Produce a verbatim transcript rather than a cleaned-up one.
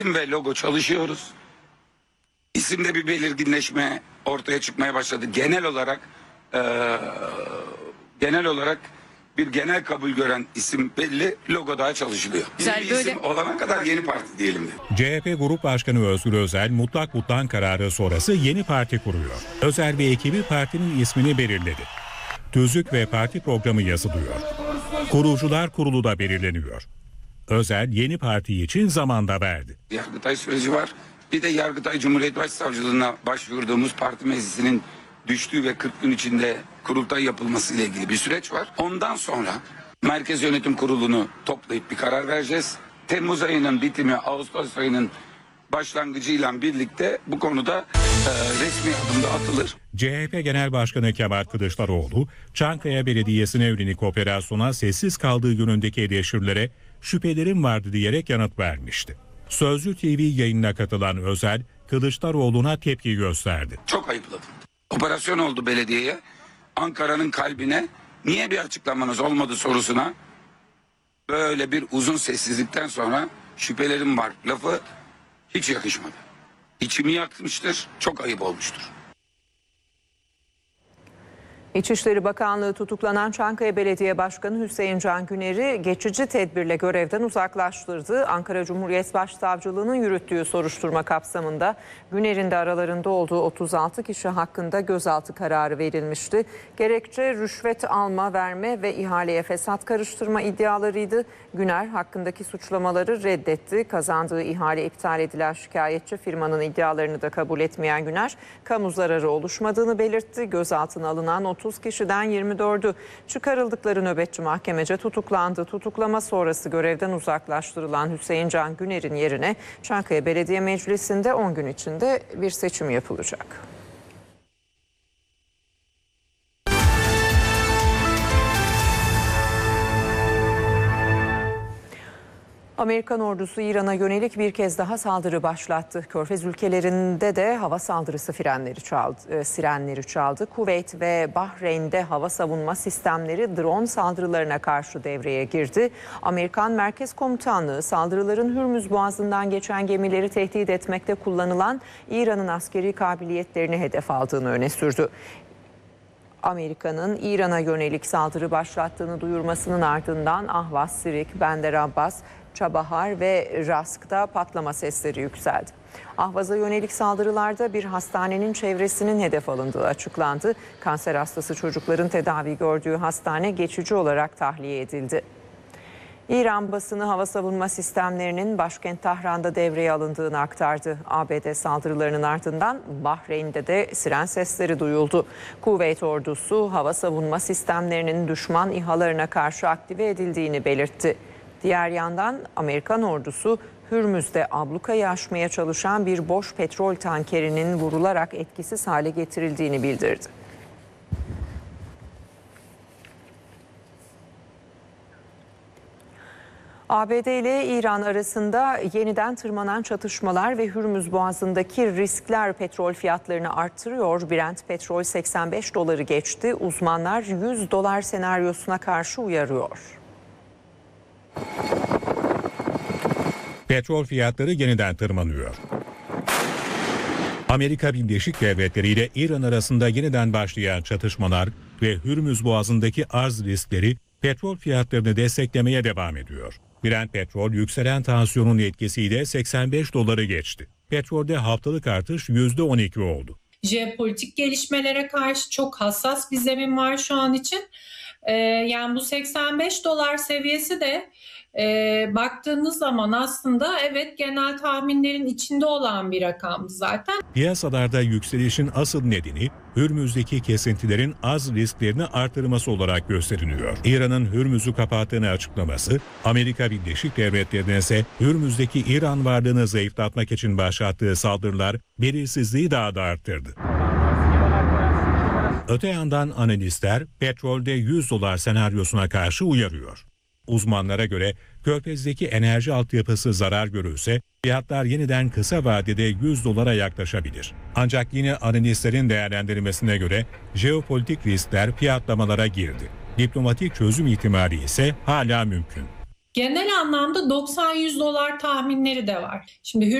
ve logo çalışıyoruz. İsimde bir belirginleşme ortaya çıkmaya başladı. Genel olarak e, genel olarak bir genel kabul gören isim belli, logo daha çalışılıyor. Bizim Güzel, bir böyle... isim olana kadar yeni parti diyelim de. C H P Grup Başkanı Özgür Özel mutlak butlan kararı sonrası yeni parti kuruyor. Özel ve ekibi partinin ismini belirledi. Tüzük ve parti programı yazılıyor. Kurucular kurulu da belirleniyor. Özel yeni parti için zaman da verdi. Yargıtay süreci var. Bir de Yargıtay Cumhuriyet Başsavcılığına başvurduğumuz parti meclisinin düştüğü ve kırk gün içinde kurultay yapılması ile ilgili bir süreç var. Ondan sonra Merkez Yönetim Kurulu'nu toplayıp bir karar vereceğiz. Temmuz ayının bitimi, Ağustos ayının başlangıcıyla birlikte bu konuda e, resmi adımda atılır. C H P Genel Başkanı Kemal Kılıçdaroğlu, Çankaya Belediyesi'ne yönelik operasyona sessiz kaldığı yönündeki eleştirilere şüphelerim vardı diyerek yanıt vermişti. Sözcü T V yayınına katılan Özel, Kılıçdaroğlu'na tepki gösterdi. Çok ayıpladım. Operasyon oldu belediyeye. Ankara'nın kalbine niye bir açıklamanız olmadı sorusuna böyle bir uzun sessizlikten sonra şüphelerim var lafı hiç yakışmadı. İçimi yakmıştır, çok ayıp olmuştur. İçişleri Bakanlığı tutuklanan Çankaya Belediye Başkanı Hüseyin Can Güner'i geçici tedbirle görevden uzaklaştırdı. Ankara Cumhuriyet Başsavcılığı'nın yürüttüğü soruşturma kapsamında Güner'in de aralarında olduğu otuz altı kişi hakkında gözaltı kararı verilmişti. Gerekçe rüşvet alma, verme ve ihaleye fesat karıştırma iddialarıydı. Güner hakkındaki suçlamaları reddetti. Kazandığı ihale iptal edilen şikayetçi firmanın iddialarını da kabul etmeyen Güner, kamu zararı oluşmadığını belirtti. Gözaltına alınan otuz kişiden yirmi dördü çıkarıldıkları nöbetçi mahkemece tutuklandı. Tutuklama sonrası görevden uzaklaştırılan Hüseyin Can Güner'in yerine Çankaya Belediye Meclisi'nde on gün içinde bir seçim yapılacak. Amerikan ordusu İran'a yönelik bir kez daha saldırı başlattı. Körfez ülkelerinde de hava saldırısı frenleri çaldı, e, sirenleri çaldı. Kuveyt ve Bahreyn'de hava savunma sistemleri drone saldırılarına karşı devreye girdi. Amerikan Merkez Komutanlığı saldırıların Hürmüz Boğazı'ndan geçen gemileri tehdit etmekte kullanılan İran'ın askeri kabiliyetlerini hedef aldığını öne sürdü. Amerika'nın İran'a yönelik saldırı başlattığını duyurmasının ardından Ahvaz, Sirik, Bender Abbas, Çabahar ve Rask'ta patlama sesleri yükseldi. Ahvaz'a yönelik saldırılarda bir hastanenin çevresinin hedef alındığı açıklandı. Kanser hastası çocukların tedavi gördüğü hastane geçici olarak tahliye edildi. İran basını hava savunma sistemlerinin başkent Tahran'da devreye alındığını aktardı. A B D saldırılarının ardından Bahreyn'de de siren sesleri duyuldu. Kuveyt ordusu hava savunma sistemlerinin düşman İHA'larına karşı aktive edildiğini belirtti. Diğer yandan Amerikan ordusu Hürmüz'de ablukayı aşmaya çalışan bir boş petrol tankerinin vurularak etkisiz hale getirildiğini bildirdi. A B D ile İran arasında yeniden tırmanan çatışmalar ve Hürmüz Boğazı'ndaki riskler petrol fiyatlarını arttırıyor. Brent petrol seksen beş doları geçti. Uzmanlar yüz dolar senaryosuna karşı uyarıyor. Petrol fiyatları yeniden tırmanıyor. Amerika Birleşik Devletleri ile İran arasında yeniden başlayan çatışmalar ve Hürmüz Boğazı'ndaki arz riskleri petrol fiyatlarını desteklemeye devam ediyor. Brent petrol yükselen tansiyonun etkisiyle seksen beş doları geçti. Petrolde haftalık artış yüzde on iki oldu. Jeopolitik gelişmelere karşı çok hassas bir zemin var şu an için. Ee, yani bu seksen beş dolar seviyesi de e, baktığınız zaman aslında evet genel tahminlerin içinde olan bir rakam zaten. Piyasalarda yükselişin asıl nedeni Hürmüz'deki kesintilerin az risklerini artırması olarak gösteriliyor. İran'ın Hürmüz'ü kapattığını açıklaması, Amerika Birleşik Devletleri'ne ise Hürmüz'deki İran varlığını zayıflatmak için başlattığı saldırılar belirsizliği daha da arttırdı. Öte yandan analistler petrolde yüz dolar senaryosuna karşı uyarıyor. Uzmanlara göre Körfez'deki enerji altyapısı zarar görürse fiyatlar yeniden kısa vadede yüz dolara yaklaşabilir. Ancak yine analistlerin değerlendirmesine göre jeopolitik riskler fiyatlamalara girdi. Diplomatik çözüm ihtimali ise hala mümkün. genel anlamda doksan yüz dolar tahminleri de var. Şimdi